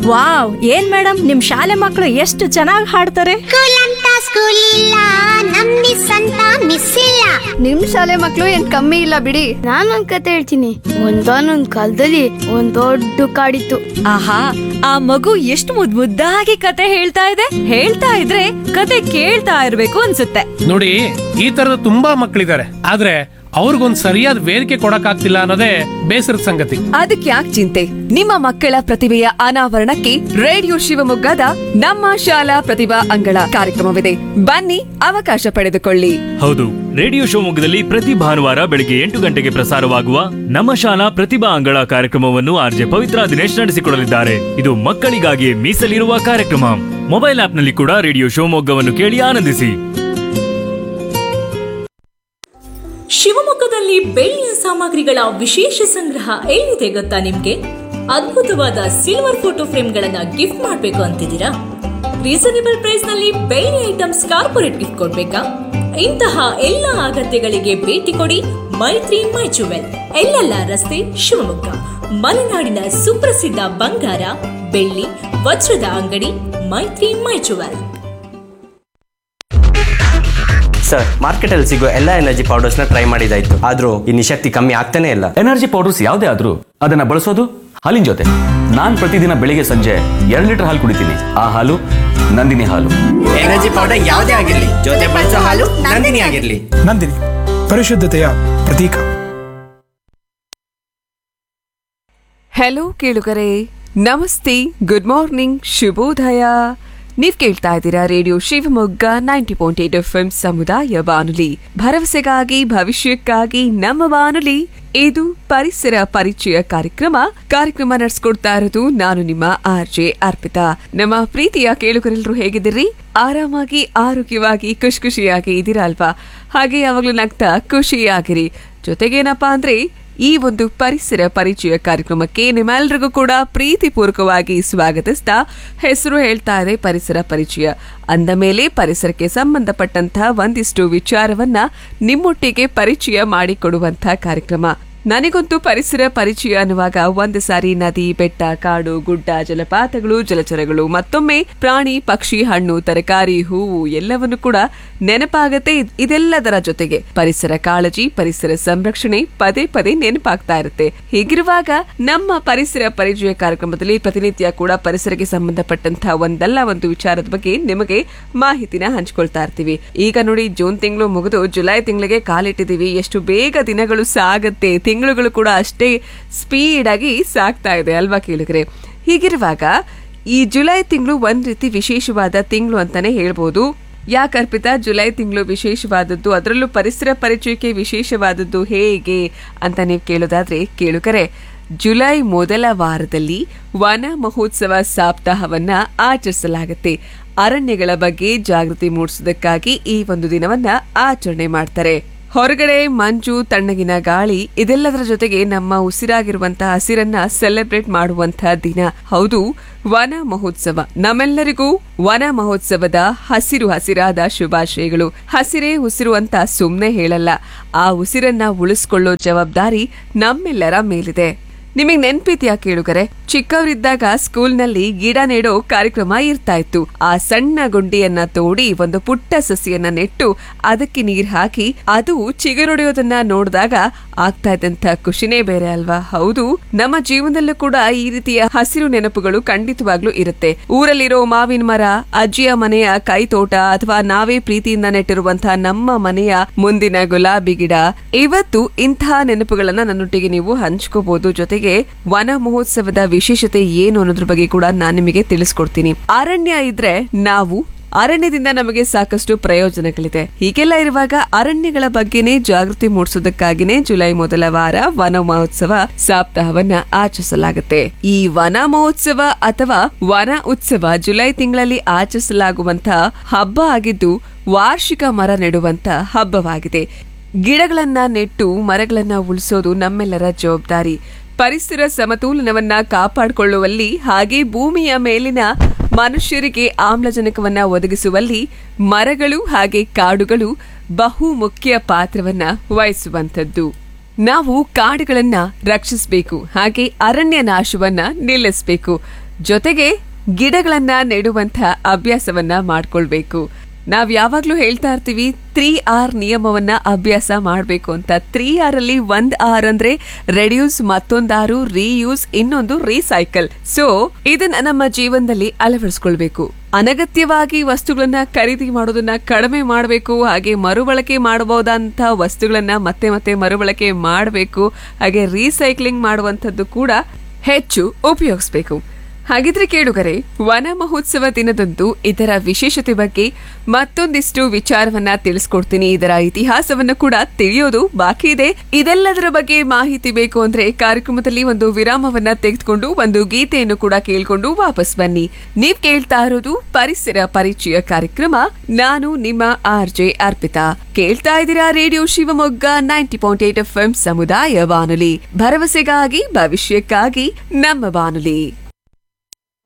Wow, ಏನ್ madam ನಿಮ್ ಶಾಲೆ ಮಕ್ಕಳು ಎಷ್ಟು ಚೆನ್ನಾಗಿ ಹಾಡ್ತಾರೆ. ಸ್ಕೂಲ್ ಅಂತ ಸ್ಕೂಲ್ ಇಲ್ಲ, ನಮ್ ಮಿಸ್ ಅಂತ ಮಿಸ್ ಇಲ್ಲ. ನಿಮ್ ಶಾಲೆ ಮಕ್ಳು ಏನ್ ಕಮ್ಮಿ ಇಲ್ಲ ಬಿಡಿ. ನಾನೊಂದ್ ಕತೆ ಹೇಳ್ತೀನಿ. ಒಂದಾನೊಂದ್ ಕಾಲದಲ್ಲಿ ಒಂದ್ ದೊಡ್ಡ ಕಾಡಿತ್ತು. ಆಹಾ, ಆ ಮಗು ಎಷ್ಟು ಮುದ್ದಾಗಿ ಕತೆ ಹೇಳ್ತಾ ಇದೆ. ಹೇಳ್ತಾ ಇದ್ರೆ ಕತೆ ಕೇಳ್ತಾ ಇರ್ಬೇಕು ಅನ್ಸುತ್ತೆ. ನೋಡಿ, ಈ ತರದ ತುಂಬಾ ಮಕ್ಕಳಿದ್ದಾರೆ, ಆದ್ರೆ ಅವ್ರಿಗೊಂದ್ ಸರಿಯಾದ ವೇದಿಕೆ ಕೊಡಕ್ಕಾಗ್ತಿಲ್ಲ ಅನ್ನೋದೇ ಬೇಸರದ ಸಂಗತಿ. ಅದಕ್ಕೆ ಯಾಕೆ ಚಿಂತೆ? ನಿಮ್ಮ ಮಕ್ಕಳ ಪ್ರತಿಭೆಯ ಅನಾವರಣಕ್ಕೆ ರೇಡಿಯೋ ಶಿವಮೊಗ್ಗದ ನಮ್ಮ ಶಾಲಾ ಪ್ರತಿಭಾ ಅಂಗಳ ಕಾರ್ಯಕ್ರಮವಿದೆ. ಬನ್ನಿ, ಅವಕಾಶ ಪಡೆದುಕೊಳ್ಳಿ. ಹೌದು, ರೇಡಿಯೋ ಶಿವಮೊಗ್ಗದಲ್ಲಿ ಪ್ರತಿ ಭಾನುವಾರ ಬೆಳಗ್ಗೆ 8 ಗಂಟೆಗೆ ಪ್ರಸಾರವಾಗುವ ನಮ್ಮ ಶಾಲಾ ಪ್ರತಿಭಾ ಅಂಗಳ ಕಾರ್ಯಕ್ರಮವನ್ನು ಆರ್ಜೆ ಪವಿತ್ರ ದಿನೇಶ್ ನಡೆಸಿಕೊಡಲಿದ್ದಾರೆ. ಇದು ಮಕ್ಕಳಿಗಾಗಿ ಮೀಸಲಿರುವ ಕಾರ್ಯಕ್ರಮ. ಮೊಬೈಲ್ ಆಪ್ನಲ್ಲಿ ಕೂಡ ರೇಡಿಯೋ ಶಿವಮೊಗ್ಗವನ್ನು ಕೇಳಿ ಆನಂದಿಸಿ. ಶಿವಮೊಗ್ಗದಲ್ಲಿ ಬೆಳ್ಳಿಯ ಸಾಮಗ್ರಿಗಳ ವಿಶೇಷ ಸಂಗ್ರಹ ಎಲ್ಲಿದೆ ಗೊತ್ತಾ ನಿಮ್ಗೆ? ಅದ್ಭುತವಾದ ಸಿಲ್ವರ್ ಫೋಟೋ ಫ್ರೇಮ್ಗಳನ್ನ ಗಿಫ್ಟ್ ಮಾಡ್ಬೇಕು ಅಂತಿದ್ದೀರಾ? ರೀಸನೇಬಲ್ ಪ್ರೈಸ್ ನಲ್ಲಿ ಬೆಳ್ಳಿ ಐಟಮ್ಸ್ ಕಾರ್ಪೊರೇಟ್ ಗಿಫ್ಟ್ ಕೊಡ್ಬೇಕಾ? ಇಂತಹ ಎಲ್ಲ ಅಗತ್ಯಗಳಿಗೆ ಭೇಟಿ ಕೊಡಿ ಮೈತ್ರಿ ಮೈ ಜುವೆಲ್, ಎಲ್ಲೆಲ್ಲ ರಸ್ತೆ, ಶಿವಮೊಗ್ಗ. ಮಲೆನಾಡಿನ ಸುಪ್ರಸಿದ್ಧ ಬಂಗಾರ, ಬೆಳ್ಳಿ, ವಜ್ರದ ಅಂಗಡಿ ಮೈತ್ರಿ ಮೈ ಜುವೆಲ್. ಸರ್, ಮಾರ್ಕೆಟ್ ಅಲ್ಲಿ ಸಿಗೋ ಎಲ್ಲಾ ಎನರ್ಜಿ ಪೌಡರ್ಸ್ ನ ಟ್ರೈ ಮಾಡಿದಾಯ್ತು, ಆದ್ರೂ ಈ ನಿಶಕ್ತಿ ಕಮ್ಮಿ ಆಗ್ತಾನೆ ಇಲ್ಲ. ಎನರ್ಜಿ ಪೌಡರ್ಸ್ ಯಾವ್ದೇ ಆದ್ರೂ ಅದನ್ನ ಬಳಸೋದು ಹಾಲಿನ ಜೊತೆ. ನಾನ್ ಪ್ರತಿದಿನ ಬೆಳಿಗ್ಗೆ ಸಂಜೆ 2 ಲೀಟರ್ ಹಾಲು ಕುಡಿತೀನಿ. ಆ ಹಾಲು ನಂದಿನಿ ಹಾಲು. ಎನರ್ಜಿ ಪೌಡರ್ ಯಾವ್ದೇ ಆಗಿರ್ಲಿ, ಜೊತೆ ಬಳಸೋ ಹಾಲು ನಂದಿನಿ ಆಗಿರ್ಲಿ. ನಂದಿನಿ, ಪರಿಶುದ್ಧತೆಯ ಪ್ರತೀಕ. ಹೆಲೋ ಕೇಳುಗರೆ, ನಮಸ್ತೆ, ಗುಡ್ ಮಾರ್ನಿಂಗ್, ಶುಭೋದಯ. ನೀವ್ ಕೇಳ್ತಾ ಇದ್ದೀರಾ ರೇಡಿಯೋ ಶಿವಮೊಗ್ಗ 90.8 FM ಸಮುದಾಯ ಬಾನುಲಿ, ಭರವಸೆಗಾಗಿ ಭವಿಷ್ಯಕ್ಕಾಗಿ ನಮ್ಮ ಬಾನುಲಿ. ಇದು ಪರಿಸರ ಪರಿಚಯ ಕಾರ್ಯಕ್ರಮ ನಡೆಸ್ಕೊಡ್ತಾ ಇರೋದು ನಾನು ನಿಮ್ಮ ಆರ್ಜೆ ಅರ್ಪಿತಾ. ನಮ್ಮ ಪ್ರೀತಿಯ ಕೇಳುಗರೆಲ್ಲರೂ ಹೇಗಿದ್ದೀರಿ? ಆರಾಮಾಗಿ, ಆರೋಗ್ಯವಾಗಿ, ಖುಷಿಯಾಗಿ ಇದ್ದೀರಾ ಅಲ್ವಾ? ಹಾಗೆ ಯಾವಾಗ್ಲೂ ನಗ್ತಾ ಖುಷಿಯಾಗಿರಿ. ಜೊತೆಗೇನಪ್ಪಾ ಅಂದ್ರೆ ಈ ಒಂದು ಪರಿಸರ ಪರಿಚಯ ಕಾರ್ಯಕ್ರಮಕ್ಕೆ ನಿಮ್ಮೆಲ್ಲರಿಗೂ ಕೂಡ ಪ್ರೀತಿಪೂರ್ವಕವಾಗಿ ಸ್ವಾಗತಿಸ್ತಾ ಹೆಸರು ಹೇಳ್ತಾ ಇದೆ ಪರಿಸರ ಪರಿಚಯ. ಅಂದ ಮೇಲೆ ಪರಿಸರಕ್ಕೆ ಸಂಬಂಧಪಟ್ಟಂತಹ ಒಂದಿಷ್ಟು ವಿಚಾರವನ್ನ ನಿಮ್ಮೊಟ್ಟಿಗೆ ಪರಿಚಯ ಮಾಡಿಕೊಡುವಂತಹ ಕಾರ್ಯಕ್ರಮ. ನನಗಂತೂ ಪರಿಸರ ಪರಿಚಯ ಅನ್ನುವಾಗ ಒಂದು ಸಾರಿ ನದಿ, ಬೆಟ್ಟ, ಕಾಡು, ಗುಡ್ಡ, ಜಲಪಾತಗಳು, ಜಲಚರಗಳು, ಮತ್ತೊಮ್ಮೆ ಪ್ರಾಣಿ, ಪಕ್ಷಿ, ಹಣ್ಣು, ತರಕಾರಿ, ಹೂವು ಎಲ್ಲವನ್ನು ಕೂಡ ನೆನಪಾಗತ್ತೆ. ಇದೆಲ್ಲದರ ಜೊತೆಗೆ ಪರಿಸರ ಕಾಳಜಿ, ಪರಿಸರ ಸಂರಕ್ಷಣೆ ಪದೇ ಪದೇ ನೆನಪಾಗ್ತಾ ಇರುತ್ತೆ. ಹೀಗಿರುವಾಗ ನಮ್ಮ ಪರಿಸರ ಪರಿಚಯ ಕಾರ್ಯಕ್ರಮದಲ್ಲಿ ಪ್ರತಿನಿತ್ಯ ಕೂಡ ಪರಿಸರಕ್ಕೆ ಸಂಬಂಧಪಟ್ಟಂತಹ ಒಂದಲ್ಲ ಒಂದು ವಿಚಾರದ ಬಗ್ಗೆ ನಿಮಗೆ ಮಾಹಿತಿನ ಹಂಚ್ಕೊಳ್ತಾ ಇರ್ತೀವಿ. ಈಗ ನೋಡಿ, ಜೂನ್ ತಿಂಗಳು ಮುಗಿದು ಜುಲೈ ತಿಂಗಳಿಗೆ ಕಾಲಿಟ್ಟಿದೀವಿ. ಎಷ್ಟು ಬೇಗ ದಿನಗಳು ಸಾಗತ್ತೆ, ತಿಂಗಳುಗಳು ಕೂಡ ಅಷ್ಟೇ ಸ್ಪೀಡ್ ಆಗಿ ಸಾಗ್ತಾ ಇದೆ ಅಲ್ವಾ ಕೇಳಿದ್ರೆ? ಹೀಗಿರುವಾಗ ಈ ಜುಲೈ ತಿಂಗಳು ಒಂದ್ ರೀತಿ ವಿಶೇಷವಾದ ತಿಂಗಳು ಅಂತಾನೆ ಹೇಳ್ಬೋದು. ಯಾಕರ್ಪಿತಾ ಜುಲೈ ತಿಂಗಳು ವಿಶೇಷವಾದದ್ದು, ಅದರಲ್ಲೂ ಪರಿಸರ ಪರಿಚಯಕ್ಕೆ ವಿಶೇಷವಾದದ್ದು ಹೇಗೆ ಅಂತ ನೀವು ಕೇಳೋದಾದ್ರೆ ಕೇಳುಗರೆ, ಜುಲೈ ಮೊದಲ ವಾರದಲ್ಲಿ ವನ ಮಹೋತ್ಸವ ಸಪ್ತಾಹವನ್ನ ಆಚರಿಸಲಾಗುತ್ತೆ. ಅರಣ್ಯಗಳ ಬಗ್ಗೆ ಜಾಗೃತಿ ಮೂಡಿಸೋದಕ್ಕಾಗಿ ಈ ಒಂದು ದಿನವನ್ನ ಆಚರಣೆ ಮಾಡ್ತಾರೆ. ಹೊರಗಡೆ ಮಂಜು, ತಣ್ಣಗಿನ ಗಾಳಿ, ಇದೆಲ್ಲದರ ಜೊತೆಗೆ ನಮ್ಮ ಉಸಿರಾಗಿರುವಂತಹ ಹಸಿರನ್ನ ಸೆಲೆಬ್ರೇಟ್ ಮಾಡುವಂತಹ ದಿನ. ಹೌದು, ವನ ಮಹೋತ್ಸವ. ನಮ್ಮೆಲ್ಲರಿಗೂ ವನ ಮಹೋತ್ಸವದ ಹಸಿರಾದ ಶುಭಾಶಯಗಳು. ಹಸಿರೇ ಉಸಿರು ಅಂತ ಸುಮ್ನೆ ಹೇಳಲ್ಲ, ಆ ಉಸಿರನ್ನ ಉಳಿಸ್ಕೊಳ್ಳೋ ಜವಾಬ್ದಾರಿ ನಮ್ಮೆಲ್ಲರ ಮೇಲಿದೆ. ನಿಮಗ್ ನೆನ್ಪಿದ್ಯಾ ಕೇಳುಗರೆ, ಚಿಕ್ಕವರಿದ್ದಾಗ ಸ್ಕೂಲ್ನಲ್ಲಿ ಗಿಡ ನೆಡೋ ಕಾರ್ಯಕ್ರಮ ಇರ್ತಾ ಇತ್ತು. ಆ ಸಣ್ಣ ಗುಂಡಿಯನ್ನ ತೋಡಿ ಒಂದು ಪುಟ್ಟ ಸಸಿಯನ್ನ ನೆಟ್ಟು ಅದಕ್ಕೆ ನೀರ್ ಹಾಕಿ ಅದು ಚಿಗುರೊಡೆಯೋದನ್ನ ನೋಡಿದಾಗ ಆಗ್ತಾ ಇದ್ದಂತ ಖುಷಿನೇ ಬೇರೆ ಅಲ್ವಾ? ಹೌದು, ನಮ್ಮ ಜೀವನದಲ್ಲೂ ಕೂಡ ಈ ರೀತಿಯ ಹಸಿರು ನೆನಪುಗಳು ಖಂಡಿತವಾಗ್ಲೂ ಇರುತ್ತೆ. ಊರಲ್ಲಿರೋ ಮಾವಿನ ಮರ, ಅಜ್ಜಿಯ ಮನೆಯ ಕೈ ತೋಟ, ಅಥವಾ ನಾವೇ ಪ್ರೀತಿಯಿಂದ ನೆಟ್ಟಿರುವಂತಹ ನಮ್ಮ ಮನೆಯ ಮುಂದಿನ ಗುಲಾಬಿ ಗಿಡ, ಇವತ್ತು ಇಂತಹ ನೆನಪುಗಳನ್ನ ನನ್ನೊಟ್ಟಿಗೆ ನೀವು ಹಂಚ್ಕೋಬಹುದು. ಜೊತೆಗೆ ವನ ಮಹೋತ್ಸವದ ವಿಶೇಷತೆ ಏನು ಅನ್ನೋದ್ರ ಬಗ್ಗೆ ಕೂಡ ನಾನು ನಿಮಗೆ ತಿಳಿಸ್ಕೊಡ್ತೀನಿ. ಅರಣ್ಯ ಇದ್ರೆ ಅರಣ್ಯದಿಂದ ನಮಗೆ ಸಾಕಷ್ಟು ಪ್ರಯೋಜನಗಳಿದೆ. ಹೀಗೆಲ್ಲ ಇರುವಾಗ ಅರಣ್ಯಗಳ ಬಗ್ಗೆನೇ ಜಾಗೃತಿ ಮೂಡಿಸೋದಕ್ಕಾಗಿನೇ ಜುಲೈ ಮೊದಲ ವಾರ ವನ ಮಹೋತ್ಸವ ಸಪ್ತಾಹವನ್ನ ಆಚರಿಸಲಾಗುತ್ತೆ. ಈ ವನ ಮಹೋತ್ಸವ ಅಥವಾ ವನ ಉತ್ಸವ ಜುಲೈ ತಿಂಗಳಲ್ಲಿ ಆಚರಿಸಲಾಗುವಂತಹ ಹಬ್ಬ ಆಗಿದ್ದು ವಾರ್ಷಿಕ ಮರ ನೆಡುವಂತ ಹಬ್ಬವಾಗಿದೆ. ಗಿಡಗಳನ್ನ ನೆಟ್ಟು ಮರಗಳನ್ನ ಉಳಿಸೋದು ನಮ್ಮೆಲ್ಲರ ಜವಾಬ್ದಾರಿ. ಪರಿಸರ ಸಮತೋಲನವನ್ನ ಕಾಪಾಡಿಕೊಳ್ಳುವಲ್ಲಿ ಹಾಗೆ ಭೂಮಿಯ ಮೇಲಿನ ಮನುಷ್ಯರಿಗೆ ಆಮ್ಲಜನಕವನ್ನ ಒದಗಿಸುವಲ್ಲಿ ಮರಗಳು ಹಾಗೆ ಕಾಡುಗಳು ಬಹು ಮುಖ್ಯ ಪಾತ್ರವನ್ನ ವಹಿಸುವಂತದ್ದು. ನಾವು ಕಾಡುಗಳನ್ನ ರಕ್ಷಿಸಬೇಕು, ಹಾಗೆ ಅರಣ್ಯ ನಾಶವನ್ನ ನಿಲ್ಲಿಸಬೇಕು, ಜೊತೆಗೆ ಗಿಡಗಳನ್ನ ನೆಡುವಂತ ಅಭ್ಯಾಸವನ್ನ ಮಾಡ್ಕೊಳ್ಬೇಕು. ನಾವ್ ಯಾವಾಗ್ಲೂ ಹೇಳ್ತಾ ಇರ್ತೀವಿ 3R ನಿಯಮವನ್ನ ಅಭ್ಯಾಸ ಮಾಡ್ಬೇಕು ಅಂತ. 3R ಅಲ್ಲಿ 1R ಅಂದ್ರೆ ರೆಡ್ಯೂಸ್, ಮತ್ತೊಂದು R ರೀಯೂಸ್, ಇನ್ನೊಂದು ರೀಸೈಕಲ್. ಸೊ ಇದನ್ನ ನಮ್ಮ ಜೀವನದಲ್ಲಿ ಅಳವಡಿಸ್ಕೊಳ್ಬೇಕು. ಅನಗತ್ಯವಾಗಿ ವಸ್ತುಗಳನ್ನ ಖರೀದಿ ಮಾಡೋದನ್ನ ಕಡಿಮೆ ಮಾಡಬೇಕು, ಹಾಗೆ ಮರುಬಳಕೆ ಮಾಡಬಹುದಂತ ವಸ್ತುಗಳನ್ನ ಮತ್ತೆ ಮತ್ತೆ ಮರುಬಳಕೆ ಮಾಡಬೇಕು, ಹಾಗೆ ರೀಸೈಕ್ಲಿಂಗ್ ಮಾಡುವಂತದ್ದು ಕೂಡ ಹೆಚ್ಚು ಉಪಯೋಗಿಸಬೇಕು. ಹಾಗಿದ್ರೆ ಕೇಳುಗರೆ, ವನ ಮಹೋತ್ಸವ ದಿನದಂದು ಇದರ ವಿಶೇಷತೆ ಬಗ್ಗೆ ಮತ್ತೊಂದಿಷ್ಟು ವಿಚಾರವನ್ನ ತಿಳಿಸ್ಕೊಡ್ತೀನಿ. ಇದರ ಇತಿಹಾಸವನ್ನು ಕೂಡ ತಿಳಿಯೋದು ಬಾಕಿ ಇದೆ. ಇದೆಲ್ಲದರ ಬಗ್ಗೆ ಮಾಹಿತಿ ಬೇಕು ಅಂದ್ರೆ ಕಾರ್ಯಕ್ರಮದಲ್ಲಿ ಒಂದು ವಿರಾಮವನ್ನ ತೆಗೆದುಕೊಂಡು ಒಂದು ಗೀತೆಯನ್ನು ಕೂಡ ಕೇಳ್ಕೊಂಡು ವಾಪಸ್ ಬನ್ನಿ. ನೀವ್ ಕೇಳ್ತಾ ಇರೋದು ಪರಿಸರ ಪರಿಚಯ ಕಾರ್ಯಕ್ರಮ. ನಾನು ನಿಮ್ಮ RJ ಅರ್ಪಿತಾ. ಕೇಳ್ತಾ ಇದ್ದೀರಾ ರೇಡಿಯೋ ಶಿವಮೊಗ್ಗ 90.8 FM ಸಮುದಾಯ ಬಾನುಲಿ, ಭರವಸೆಗಾಗಿ ಭವಿಷ್ಯಕ್ಕಾಗಿ ನಮ್ಮ ಬಾನುಲಿ.